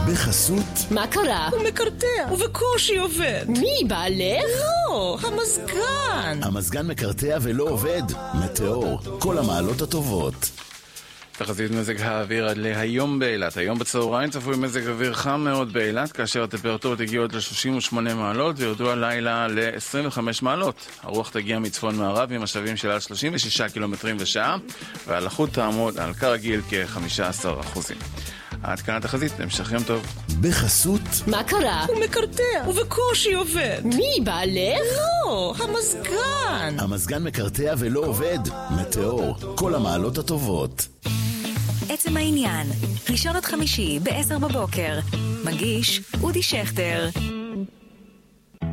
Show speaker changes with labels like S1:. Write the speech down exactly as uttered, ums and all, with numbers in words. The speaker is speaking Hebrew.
S1: בחסות.
S2: מה קרה?
S3: הוא מקרטע, ובקושי עובד.
S2: מי בעלך?
S3: לא, המזגן.
S1: המזגן מקרטע ולא עובד. מטאור, כל המעלות הטובות.
S4: תחזית מזג האוויר עד להיום באילת. היום בצהריים צפוי מזג אוויר חם מאוד באילת, כאשר הטמפרטורות הגיעו עד ל-שלושים ושמונה מעלות וירדו הלילה ל-עשרים וחמש מעלות. הרוח תגיע מצפון מערב עם משאבים של עד שלושים ושישה קילומטרים בשעה, והלחות תעמוד על כרגיל כ-חמישה עשר אחוזים. עד כאן התחזית, המשך יום טוב.
S1: בחסות.
S2: מה קרה?
S3: הוא מקרטע, ובקושי עובד.
S2: מי בעלך?
S3: לא, המזגן.
S1: המזגן מקרטע ולא עובד. מטאור, כל המעלות הטובות.
S5: עצם העניין, ראשון עד חמישי ב-עשר בבוקר. מגיש אודי שכטר.